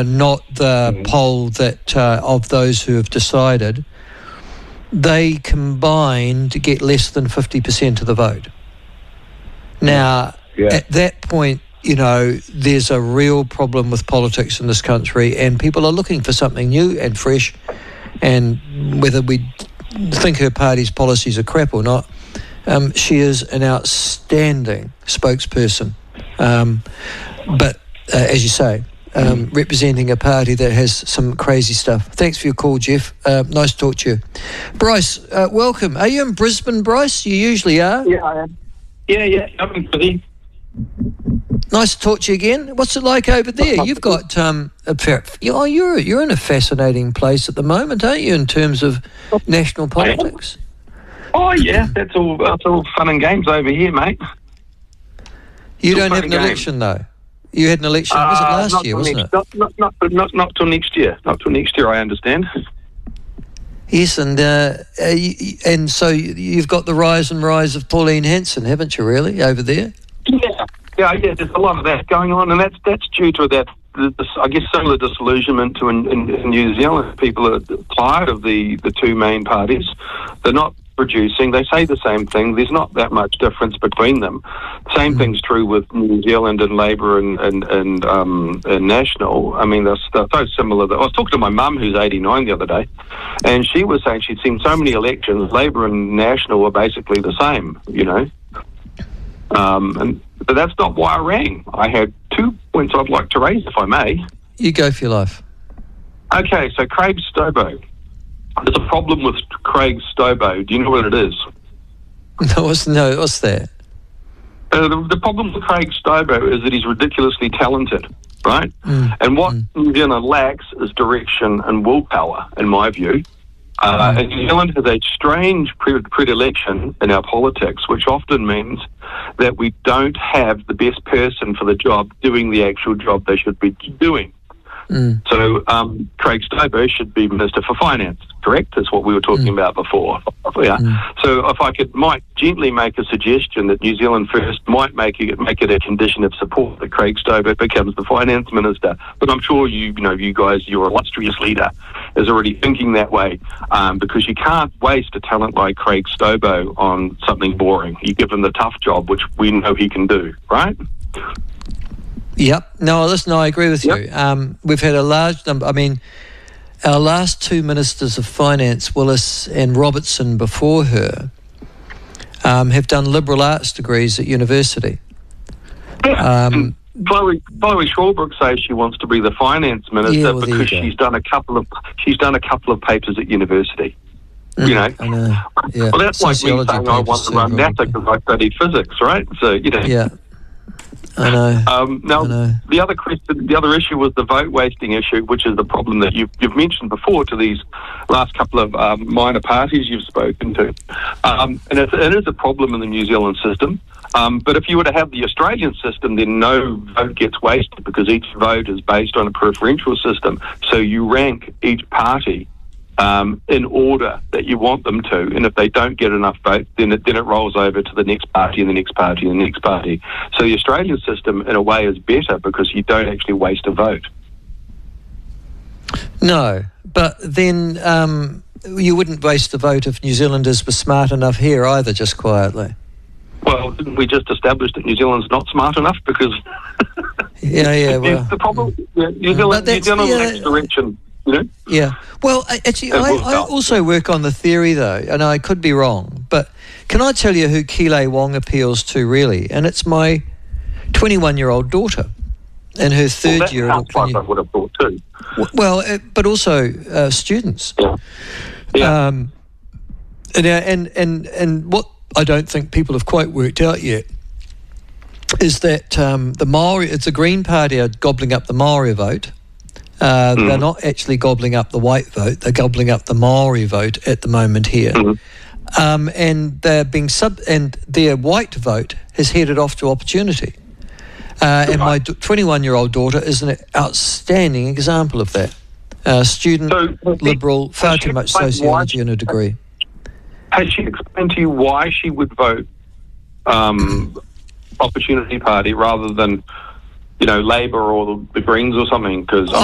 not the poll that of those who have decided, they combined to get less than 50% of the vote. Now, at that point, there's a real problem with politics in this country, and people are looking for something new and fresh. And whether we think her party's policies are crap or not, she is an outstanding spokesperson. But as you say, representing a party that has some crazy stuff. Thanks for your call, Jeff. Nice to talk to you. Bryce, welcome. Are you in Brisbane, Bryce? You usually are. Yeah, I am. Yeah, I'm in Brisbane. Nice to talk to you again. What's it like over there? You've got you're in a fascinating place at the moment, aren't you, in terms of national politics? Oh yeah, that's all fun and games over here, mate. You don't have an election though. You had an election. Was it last year? Wasn't it? Not till next year. Not till next year, I understand. Yes, and so you've got the rise of Pauline Hanson, haven't you? Really, over there? Yeah. There's a lot of that going on, and that's due to that. I guess some of the disillusionment in New Zealand. People are tired of the two main parties. They're not producing. They say the same thing. There's not that much difference between them. Same thing's true with New Zealand and Labour and National. I mean, they're so similar. I was talking to my mum, who's 89, the other day, and she was saying she'd seen so many elections. Labour and National were basically the same, But that's not why I rang. I had 2 points I'd like to raise, if I may. You go for your life. Okay, so Craig Stobo. There's a problem with Craig Stobo. Do you know what it is? No, what's that? The problem with Craig Stobo is that he's ridiculously talented, right? And what New Zealand lacks is direction and willpower, in my view. And New Zealand has a strange predilection in our politics, which often means that we don't have the best person for the job doing the actual job they should be doing. So Craig Stobo should be Minister for Finance, correct? That's what we were talking about before. Yeah. So if I might gently make a suggestion that New Zealand First might make it a condition of support that Craig Stobo becomes the Finance Minister. But I'm sure you guys, your illustrious leader, is already thinking that way, because you can't waste a talent like Craig Stobo on something boring. You give him the tough job, which we know he can do, right? Yep. No, listen, I agree with you. We've had a large number. I mean, our last two ministers of finance, Willis and Robertson, before her, have done liberal arts degrees at university. Chloe Shawbrook says she wants to be the finance minister because she's done a couple of papers at university. I know. Yeah. Well, that's like me saying I want to run NASA because I studied physics, right? So Yeah. I know. Now, the other issue was the vote wasting issue, which is the problem that you've mentioned before to these last couple of minor parties you've spoken to, and it is a problem in the New Zealand system. But if you were to have the Australian system, then no vote gets wasted because each vote is based on a preferential system. So you rank each party in order that you want them to, and if they don't get enough votes, then it rolls over to the next party and the next party and the next party. So the Australian system, in a way, is better because you don't actually waste a vote. No, but then you wouldn't waste a vote if New Zealanders were smart enough here either, just quietly. Well, didn't we just establish that New Zealand's not smart enough? Because well, the problem, New Zealand lacks direction. Yeah. Well, actually, I also work on the theory, though, and I could be wrong, but can I tell you who Keeley Wong appeals to, really? And it's my 21-year-old daughter in her third year. I would have thought too. Well, but also students. Yeah. And what I don't think people have quite worked out yet is that the Maori, it's a Green Party are gobbling up the Maori vote. They're not actually gobbling up the white vote; they're gobbling up the Maori vote at the moment here, and they're being and their white vote has headed off to Opportunity. And my 21-year-old daughter is an outstanding example of that. Student, liberal, far too much sociology in a degree. Has she explained to you why she would vote Opportunity Party rather than, Labour or the Greens or something? Because